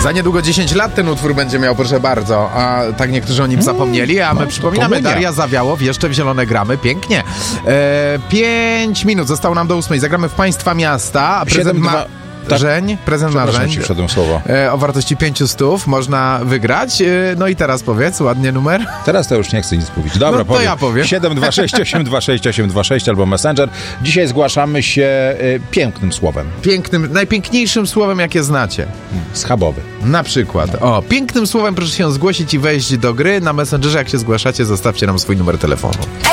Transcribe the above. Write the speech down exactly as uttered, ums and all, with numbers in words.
Za niedługo dziesięć lat ten utwór będzie miał, proszę bardzo. A tak niektórzy o nim zapomnieli, a my no, przypominamy, Daria Zawiałow, jeszcze w Zielone gramy, pięknie. E, pięć minut zostało nam do ósmej, zagramy w Państwa Miasta, a prezent ma... Marzeń, prezent marzeń ci wszedłem słowo. E, o wartości pięciu stów można wygrać. E, no i teraz powiedz ładnie numer. Teraz to już nie chcę nic mówić. Dobra, no to powiem. ja powiem. siedem dwa sześć osiem dwa sześć osiem dwa sześć albo Messenger. Dzisiaj zgłaszamy się y, pięknym słowem. Pięknym, najpiękniejszym słowem, jakie znacie. Schabowy. Na przykład. O, pięknym słowem proszę się zgłosić i wejść do gry. Na Messengerze, jak się zgłaszacie, zostawcie nam swój numer telefonu.